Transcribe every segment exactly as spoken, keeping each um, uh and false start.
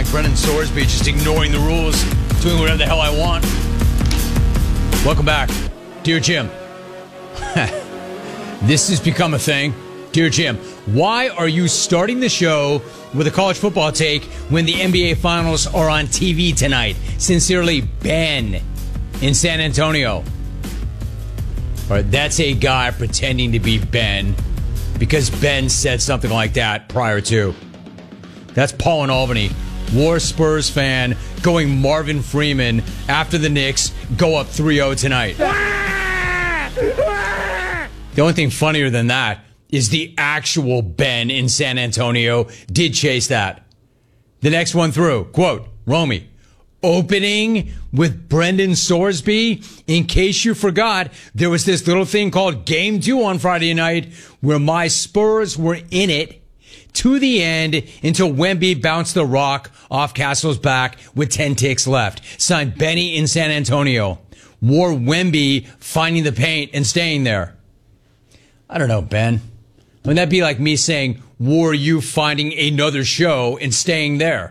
Brendan Sorsby just ignoring the rules, doing whatever the hell I want. Welcome back. Dear Jim. This has become a thing. Dear Jim, why are you starting the show with a college football take when the N B A Finals are on T V tonight? Sincerely, Ben in San Antonio. All right, that's a guy pretending to be Ben because Ben said something like that prior to. That's Paul in Albany, War Spurs fan, going Marvin Freeman after the Knicks go up three oh tonight. The only thing funnier than that is the actual Ben in San Antonio did chase that. The next one through, quote, Romy, opening with Brendan Sorsby. In case you forgot, there was this little thing called Game Two on Friday night where my Spurs were in it to the end until Wemby bounced the rock off Castle's back with ten ticks left. Signed Benny in San Antonio. Wore Wemby finding the paint and staying there. I don't know, Ben. Wouldn't that be like me saying, were you finding another show and staying there?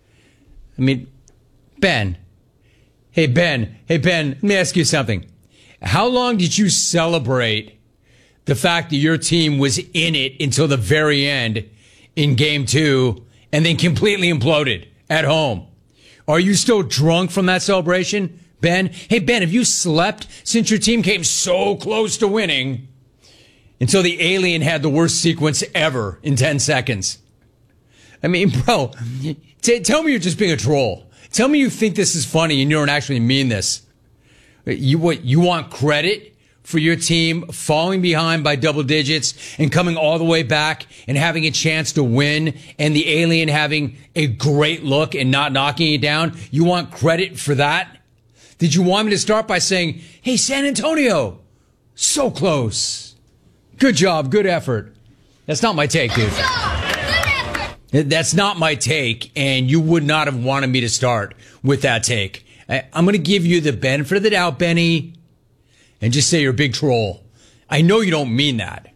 I mean, Ben. Hey, Ben. Hey, Ben, let me ask you something. How long did you celebrate the fact that your team was in it until the very end in game two and then completely imploded at home? Are you still drunk from that celebration, Ben? Hey, Ben, have you slept since your team came so close to winning until the alien had the worst sequence ever in ten seconds? I mean, bro, t- tell me you're just being a troll. Tell me you think this is funny and you don't actually mean this. You what? You want credit for your team falling behind by double digits and coming all the way back and having a chance to win and the alien having a great look and not knocking it down? You want credit for that? Did you want me to start by saying, hey, San Antonio, so close. Good job. Good effort. That's not my take, dude. Good job. Good effort. That's not my take, and you would not have wanted me to start with that take. I, I'm going to give you the benefit of the doubt, Benny, and just say you're a big troll. I know you don't mean that.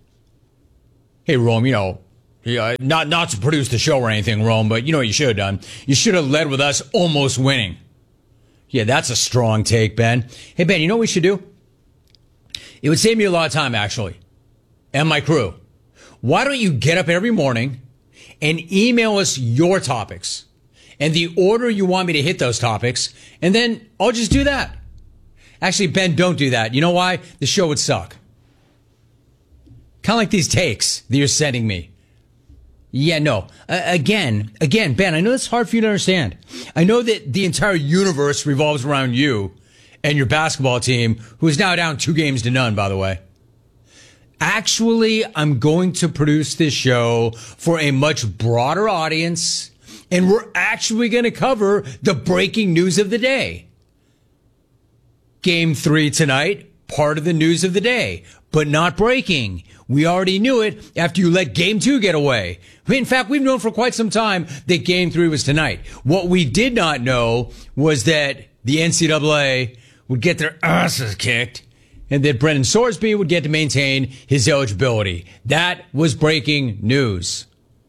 Hey, Rome, you know, yeah, not, not to produce the show or anything, Rome, but you know what you should have done? You should have led with us almost winning. Yeah, that's a strong take, Ben. Hey, Ben, you know what we should do? It would save me a lot of time, actually, and my crew. Why don't you get up every morning and email us your topics and the order you want me to hit those topics, and then I'll just do that. Actually, Ben, don't do that. You know why? The show would suck. Kind of like these takes that you're sending me. Yeah, no. Uh, again, again, Ben, I know it's hard for you to understand. I know that the entire universe revolves around you and your basketball team, who is now down two games to none, by the way. Actually, I'm going to produce this show for a much broader audience, and we're actually going to cover the breaking news of the day. Game three tonight, part of the news of the day, but not breaking. We already knew it after you let game two get away. In fact, we've known for quite some time that game three was tonight. What we did not know was that the N C double A would get their asses kicked and that Brendan Sorsby would get to maintain his eligibility. That was breaking news.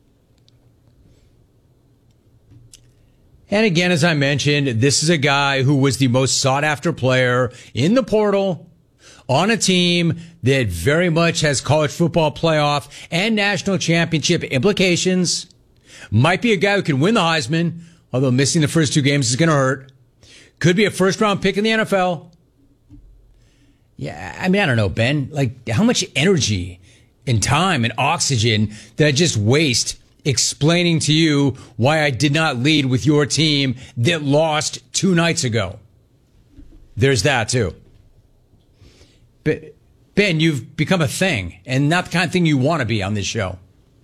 And again, as I mentioned, this is a guy who was the most sought-after player in the portal on a team that very much has college football playoff and national championship implications. Might be a guy who can win the Heisman, although missing the first two games is going to hurt. Could be a first-round pick in the N F L. Yeah, I mean, I don't know, Ben. Like, how much energy and time and oxygen did I just waste explaining to you why I did not lead with your team that lost two nights ago? There's that, too. But, Ben, you've become a thing, and not the kind of thing you want to be on this show.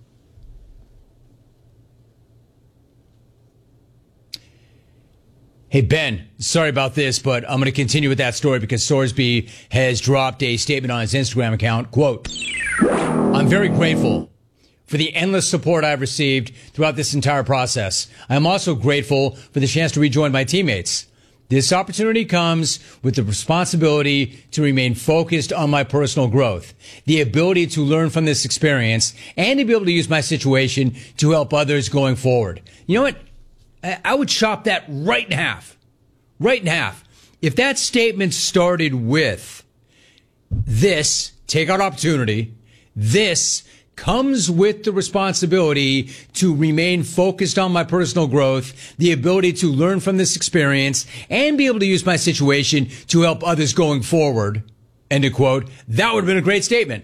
Hey, Ben, sorry about this, but I'm going to continue with that story because Sorsby has dropped a statement on his Instagram account. Quote, I'm very grateful for the endless support I've received throughout this entire process. I am also grateful for the chance to rejoin my teammates. This opportunity comes with the responsibility to remain focused on my personal growth, the ability to learn from this experience, and to be able to use my situation to help others going forward. You know what? I would chop that right in half. Right in half. If that statement started with this, take out opportunity, this comes with the responsibility to remain focused on my personal growth, the ability to learn from this experience, and be able to use my situation to help others going forward, end of quote, that would have been a great statement.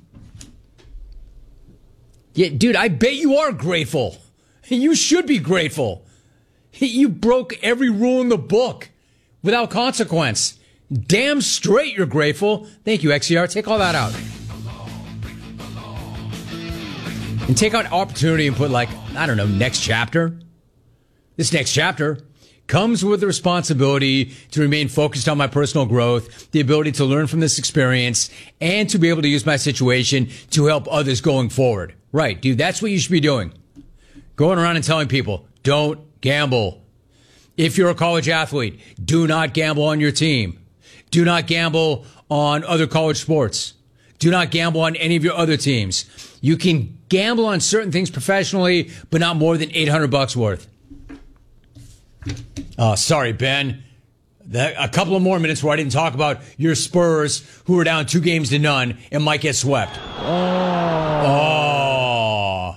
Yeah, dude, I bet you are grateful. You should be grateful. You broke every rule in the book without consequence. Damn straight you're grateful. Thank you, X C R. Take all that out. And take out opportunity and put, like, I don't know, next chapter. This next chapter comes with the responsibility to remain focused on my personal growth, the ability to learn from this experience, and to be able to use my situation to help others going forward. Right, dude, that's what you should be doing. Going around and telling people, don't gamble. If you're a college athlete, do not gamble on your team. Do not gamble on other college sports. Do not gamble on any of your other teams. You can gamble on certain things professionally, but not more than eight hundred bucks worth. Oh, sorry, Ben. That, a couple of more minutes where I didn't talk about your Spurs, who are down two games to none and might get swept. Oh. Oh.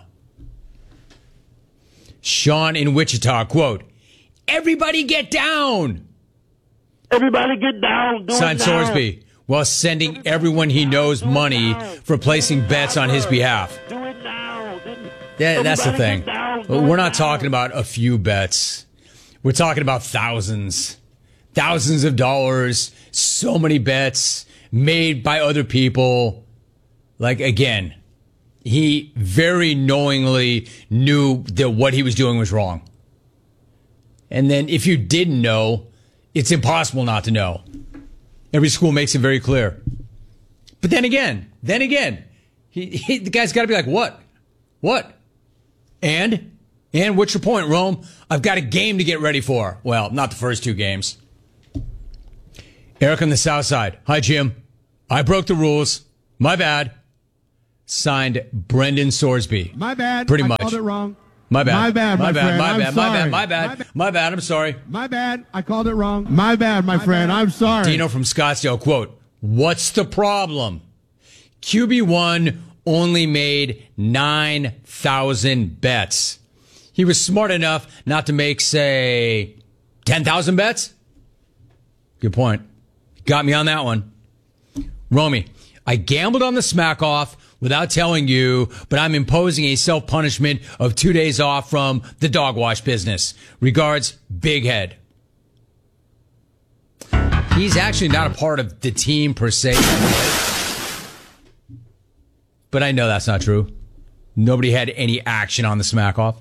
Sean in Wichita, quote, everybody get down. Everybody get down. Do Signed Sorsby, while sending everyone he knows money for placing bets on his behalf. Do it now. Yeah, that's the thing. We're not talking about a few bets. We're talking about thousands. Thousands of dollars. So many bets made by other people. Like, again, he very knowingly knew that what he was doing was wrong. And then if you didn't know, it's impossible not to know. Every school makes it very clear. But then again, then again, he, he, the guy's got to be like, what? What? And? And what's your point, Rome? I've got a game to get ready for. Well, not the first two games. Eric on the South Side. Hi, Jim. I broke the rules. My bad. Signed, Brendan Sorsby. My bad. Pretty I much. called it wrong. My bad. My bad, my, my bad, friend. my I'm bad, my sorry. bad, my bad, My my bad. bad, my bad. I'm sorry. My bad. I called it wrong. My bad, my, my friend. Bad. I'm sorry. Dino from Scottsdale, quote, what's the problem? Q B one only made nine thousand bets. He was smart enough not to make, say, ten thousand bets? Good point. Got me on that one. Romy, I gambled on the smack off without telling you, but I'm imposing a self-punishment of two days off from the dog wash business. Regards, Big Head. He's actually not a part of the team per se. But I know that's not true. Nobody had any action on the smack off.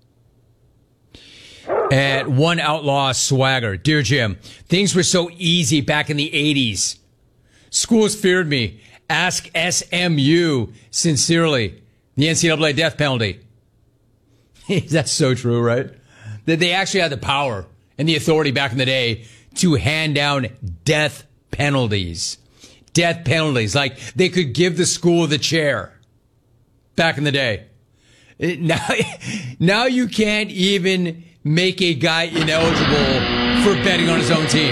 At One Outlaw Swagger. Dear Jim, things were so easy back in the eighties. Schools feared me. Ask S M U. Sincerely. The N C double A death penalty. That's so true, right? That they actually had the power and the authority back in the day to hand down death penalties. Death penalties. Like they could give the school the chair back in the day. It, now, now you can't even make a guy ineligible for betting on his own team.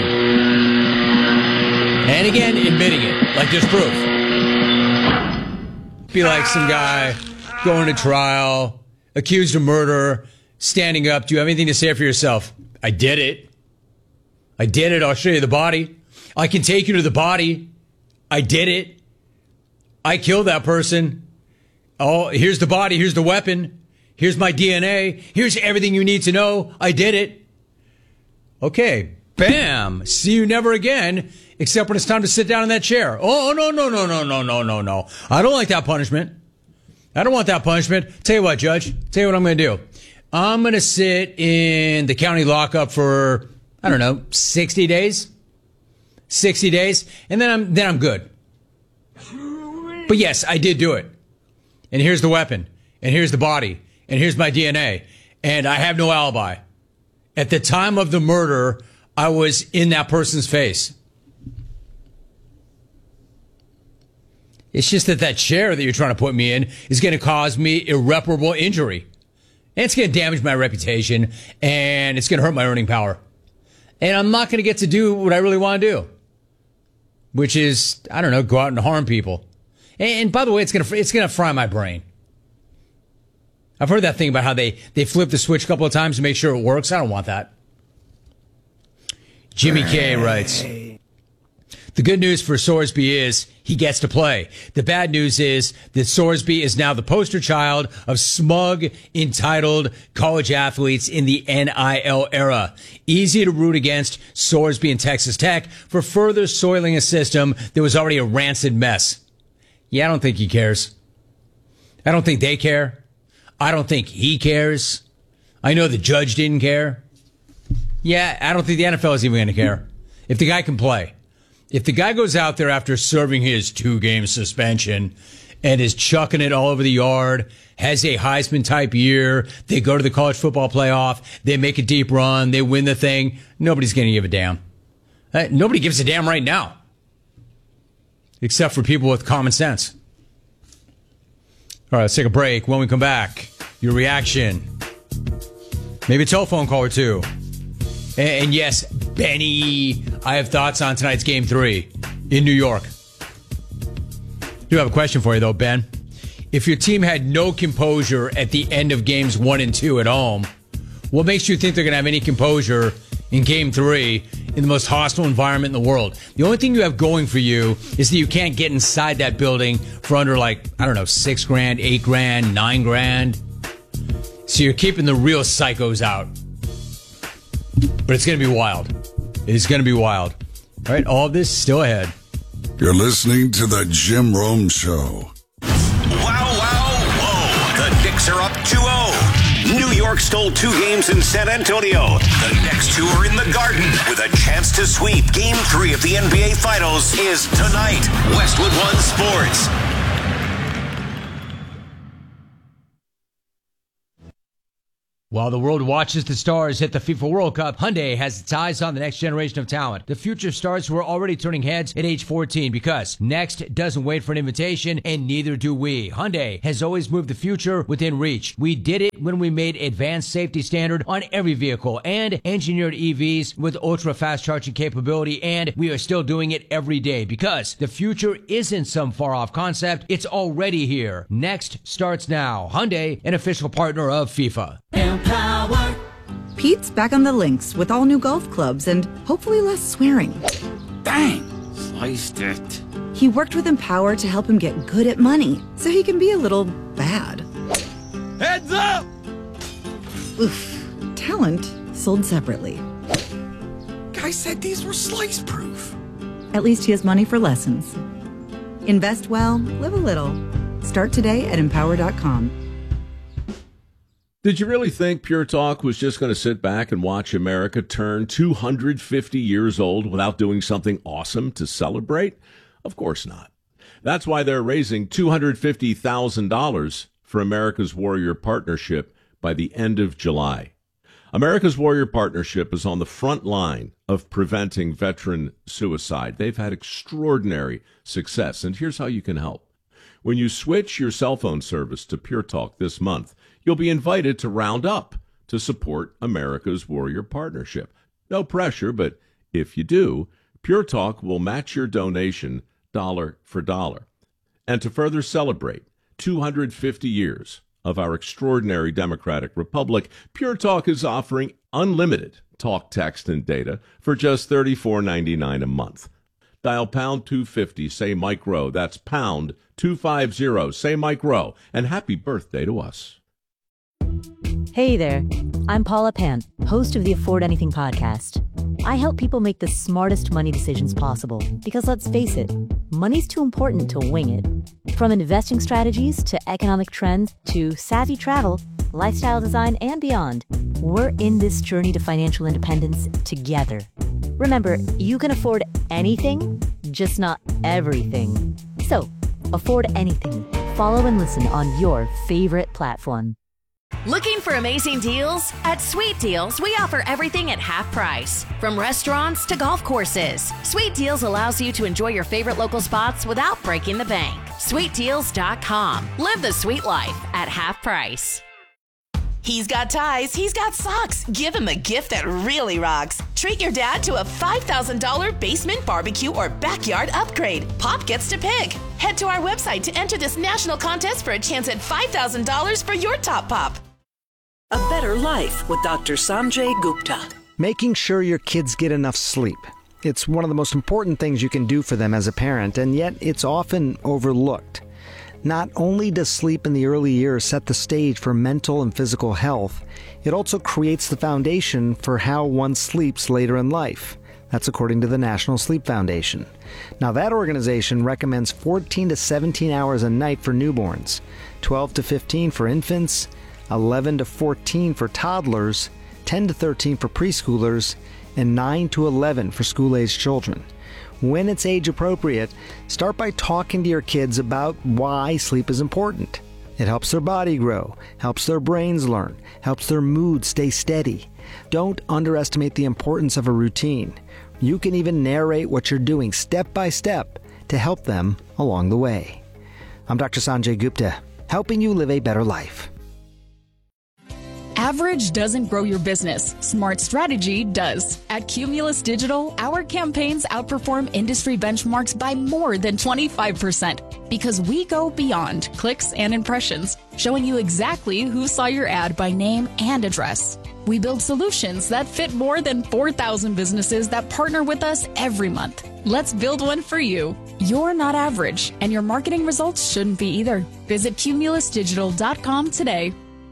And again, admitting it. Like there's proof. Be like some guy going to trial, accused of murder, standing up. Do you have anything to say for yourself? I did it. I did it. I'll show you the body. I can take you to the body. I did it. I killed that person. Oh, here's the body. Here's the weapon. Here's my D N A. Here's everything you need to know. I did it. Okay. Bam. See you never again, except when it's time to sit down in that chair. Oh, no, no, no, no, no, no, no, no. I don't like that punishment. I don't want that punishment. Tell you what, Judge. Tell you what I'm going to do. I'm going to sit in the county lockup for, I don't know, sixty days. sixty days. And then I'm, then I'm good. But yes, I did do it. And here's the weapon. And here's the body. And here's my D N A. And I have no alibi. At the time of the murder, I was in that person's face. It's just that that chair that you're trying to put me in is going to cause me irreparable injury. And it's going to damage my reputation, and it's going to hurt my earning power. And I'm not going to get to do what I really want to do, which is, I don't know, go out and harm people. And, and by the way, it's going to it's going to fry my brain. I've heard that thing about how they, they flip the switch a couple of times to make sure it works. I don't want that. Jimmy K writes, the good news for Sorsby is he gets to play. The bad news is that Sorsby is now the poster child of smug, entitled college athletes in the N I L era. Easy to root against Sorsby and Texas Tech for further soiling a system that was already a rancid mess. Yeah, I don't think he cares. I don't think they care. I don't think he cares. I know the judge didn't care. Yeah, I don't think the N F L is even going to care. If the guy can play. If the guy goes out there after serving his two-game suspension and is chucking it all over the yard, has a Heisman-type year, they go to the college football playoff, they make a deep run, they win the thing, nobody's going to give a damn. Uh, nobody gives a damn right now. Except for people with common sense. All right, let's take a break. When we come back, your reaction. Maybe a telephone call or two. And, and yes, Benny, I have thoughts on tonight's game three in New York. I do have a question for you, though, Ben. If your team had no composure at the end of games one and two at home, what makes you think they're going to have any composure in game three in the most hostile environment in the world? The only thing you have going for you is that you can't get inside that building for under, like, I don't know, six grand, eight grand, nine grand. So you're keeping the real psychos out. But it's going to be wild. It's going to be wild. All right, all of this still ahead. You're listening to the Jim Rome Show. Wow, wow, whoa. The Knicks are up two oh. New York stole two games in San Antonio. The next two are in the Garden with a chance to sweep. Game three of the N B A Finals is tonight. Westwood One Sports. While the world watches the stars hit the FIFA World Cup, Hyundai has its eyes on the next generation of talent. The future stars who are already turning heads at age fourteen because next doesn't wait for an invitation, and neither do we. Hyundai has always moved the future within reach. We did it when we made advanced safety standard on every vehicle and engineered E Vs with ultra-fast charging capability, and we are still doing it every day because the future isn't some far-off concept. It's already here. Next starts now. Hyundai, an official partner of FIFA. Power. Pete's back on the links with all new golf clubs and hopefully less swearing. Bang! Sliced it. He worked with Empower to help him get good at money so he can be a little bad. Heads up! Oof. Talent sold separately. Guy said these were slice proof. At least he has money for lessons. Invest well, live a little. Start today at empower dot com. Did you really think Pure Talk was just going to sit back and watch America turn two hundred fifty years old without doing something awesome to celebrate? Of course not. That's why they're raising two hundred fifty thousand dollars for America's Warrior Partnership by the end of July. America's Warrior Partnership is on the front line of preventing veteran suicide. They've had extraordinary success, and here's how you can help. When you switch your cell phone service to Pure Talk this month, you'll be invited to round up to support America's Warrior Partnership. No pressure, but if you do, Pure Talk will match your donation dollar for dollar. And to further celebrate two hundred fifty years of our extraordinary democratic republic, Pure Talk is offering unlimited talk, text, and data for just thirty-four ninety-nine a month. Dial pound two fifty, say Mike Rowe. That's pound two fifty, say Mike Rowe. And happy birthday to us. Hey there, I'm Paula Pan, host of the Afford Anything podcast. I help people make the smartest money decisions possible because let's face it, money's too important to wing it. From investing strategies to economic trends to savvy travel, lifestyle design, and beyond, we're in this journey to financial independence together. Remember, you can afford anything, just not everything. So, afford anything. Follow and listen on your favorite platform. Looking for amazing deals? At Sweet Deals, we offer everything at half price. From restaurants to golf courses, Sweet Deals allows you to enjoy your favorite local spots without breaking the bank. sweet deals dot com. Live the sweet life at half price. He's got ties, he's got socks. Give him a gift that really rocks. Treat your dad to a five thousand dollars basement barbecue or backyard upgrade. Pop gets to pick. Head to our website to enter this national contest for a chance at five thousand dollars for your top pop. A Better Life with Doctor Sanjay Gupta. Making sure your kids get enough sleep. It's one of the most important things you can do for them as a parent, and yet it's often overlooked. Not only does sleep in the early years set the stage for mental and physical health, it also creates the foundation for how one sleeps later in life. That's according to the National Sleep Foundation. Now, that organization recommends fourteen to seventeen hours a night for newborns, twelve to fifteen for infants, eleven to fourteen for toddlers, ten to thirteen for preschoolers, and nine to eleven for school-aged children. When it's age appropriate, start by talking to your kids about why sleep is important. It helps their body grow, helps their brains learn, helps their mood stay steady. Don't underestimate the importance of a routine. You can even narrate what you're doing step by step to help them along the way. I'm Doctor Sanjay Gupta, helping you live a better life. Average doesn't grow your business. Smart strategy does. At Cumulus Digital, our campaigns outperform industry benchmarks by more than twenty-five percent because we go beyond clicks and impressions, showing you exactly who saw your ad by name and address. We build solutions that fit more than four thousand businesses that partner with us every month. Let's build one for you. You're not average, and your marketing results shouldn't be either. Visit cumulus digital dot com today.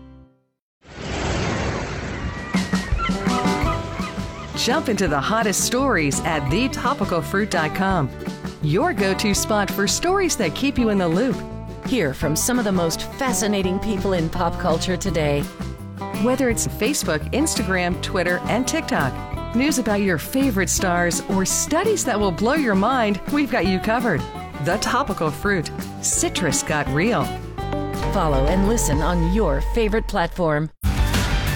Jump into the hottest stories at the topical fruit dot com. Your go-to spot for stories that keep you in the loop. Hear from some of the most fascinating people in pop culture today. Whether it's Facebook, Instagram, Twitter, and TikTok, news about your favorite stars, or studies that will blow your mind, we've got you covered. The Topical Fruit. Citrus got real. Follow and listen on your favorite platform.